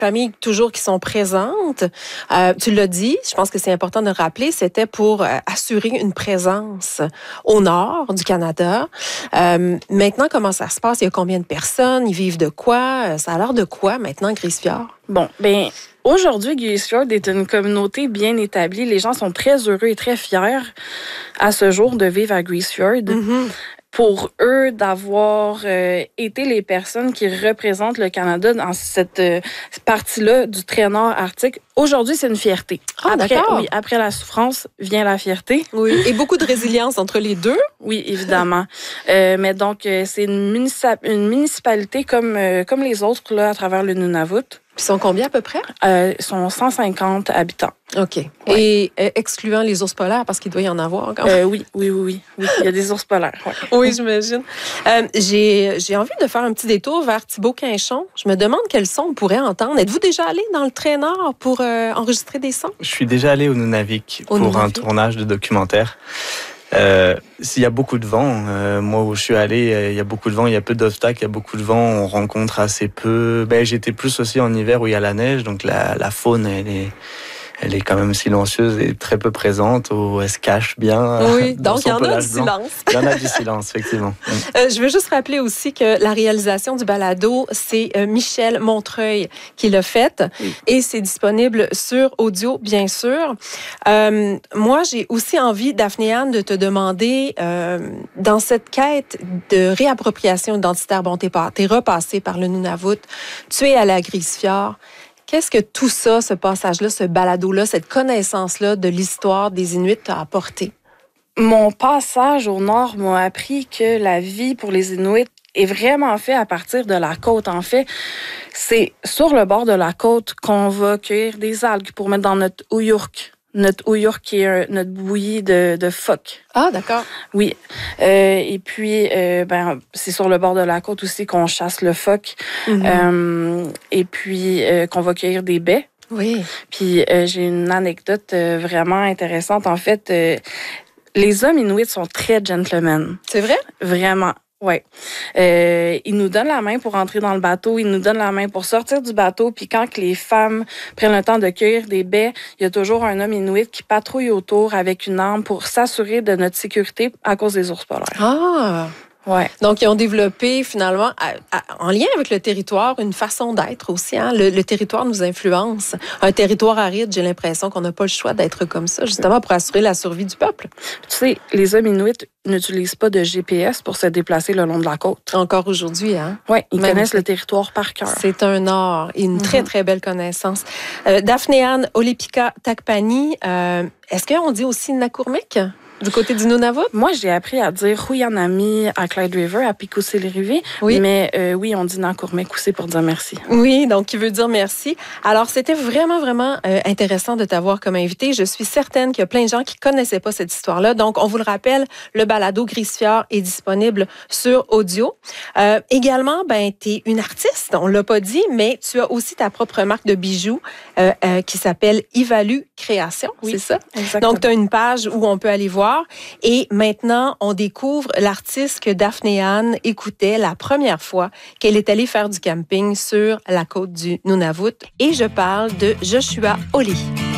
familles toujours qui sont présentes. Tu l'as dit, je pense que c'est important de le rappeler, c'était pour assurer une présence au nord du Canada. Maintenant, comment ça se passe? Il y a combien de personnes? Ils vivent de quoi? Ça a l'air de quoi maintenant, Grise-Fjord? Bon, bien, aujourd'hui, Grise-Fjord est une communauté bien établie. Les gens sont très heureux et très fiers à ce jour de vivre à Grise-Fjord. Mm-hmm. Pour eux, d'avoir été les personnes qui représentent le Canada dans cette partie-là du très nord arctique. Aujourd'hui, c'est une fierté. Ah, d'accord. Oui, après la souffrance vient la fierté. Oui, et beaucoup de résilience entre les deux. Oui, évidemment. Mais donc, c'est une municipalité comme les autres là, à travers le Nunavut. Ils sont combien à peu près? Ils sont 150 habitants. OK. Ouais. Et excluant les ours polaires, parce qu'il doit y en avoir quand même. Oui. Il y a des ours polaires. Ouais. Oui, j'imagine. J'ai envie de faire un petit détour vers Thibault-Quinchon. Je me demande quels sons on pourrait entendre. Êtes-vous déjà allé dans le très nord pour enregistrer des sons? Je suis déjà allé au Nunavik pour un tournage de documentaire. S'il y a beaucoup de vent, moi où je suis allé, il y a beaucoup de vent, il y a peu d'obstacles, il y a beaucoup de vent, on rencontre assez peu. J'étais plus aussi en hiver où il y a la neige, donc la faune, elle est quand même silencieuse et très peu présente, où elle se cache bien. Oui, donc il y en a du silence. Il y en a du silence, effectivement. Je veux juste rappeler aussi que la réalisation du balado, c'est Michel Montreuil qui l'a faite et c'est disponible sur audio, bien sûr. Moi, j'ai aussi envie, Daphné-Anne, de te demander, dans cette quête de réappropriation identitaire, bon, t'es repassé par le Nunavut, tu es allé à Grise-Fjord. Qu'est-ce que tout ça, ce passage-là, ce balado-là, cette connaissance-là de l'histoire des Inuits t'a apporté? Mon passage au nord m'a appris que la vie pour les Inuits est vraiment faite à partir de la côte. En fait, c'est sur le bord de la côte qu'on va cueillir des algues pour mettre dans notre ouyourk. Notre ouyourk qui est notre bouillie de phoque. Ah, d'accord. Oui. Et puis, c'est sur le bord de la côte aussi qu'on chasse le phoque. Mm-hmm. Et puis, qu'on va cueillir des baies. Oui. Puis, j'ai une anecdote vraiment intéressante. En fait, les hommes inuits sont très gentlemen. C'est vrai? Vraiment. Oui. Ils nous donnent la main pour entrer dans le bateau, ils nous donnent la main pour sortir du bateau, puis quand les femmes prennent le temps de cueillir des baies, il y a toujours un homme inuit qui patrouille autour avec une arme pour s'assurer de notre sécurité à cause des ours polaires. Ah! Ouais. Donc, ils ont développé, finalement, en lien avec le territoire, une façon d'être aussi. Hein? Le territoire nous influence. Un territoire aride, j'ai l'impression qu'on n'a pas le choix d'être comme ça, justement pour assurer la survie du peuple. Tu sais, les hommes inuits n'utilisent pas de GPS pour se déplacer le long de la côte. Encore aujourd'hui, hein? Oui, ils connaissent le territoire par cœur. C'est un art et une très, très belle connaissance. Daphné-Anne Olipika-Takpani, est-ce qu'on dit aussi Nakurmik? Du côté du Nunavut? Moi, j'ai appris à dire Huyanami à Clyde River, à Picoussé-les-Riviers. Oui. Mais oui, on dit Nakurmik aussi pour dire merci. Oui, donc qui veut dire merci. Alors, c'était vraiment, vraiment intéressant de t'avoir comme invité. Je suis certaine qu'il y a plein de gens qui connaissaient pas cette histoire-là. Donc, on vous le rappelle, le balado Grise-Fjord est disponible sur audio. Également, t'es une artiste, on l'a pas dit, mais tu as aussi ta propre marque de bijoux qui s'appelle Ivalu Création, oui, c'est ça? Exactement. Donc, tu as une page où on peut aller voir. Et maintenant, on découvre l'artiste que Daphné-Anne écoutait la première fois qu'elle est allée faire du camping sur la côte du Nunavut. Et je parle de Joshua Oli.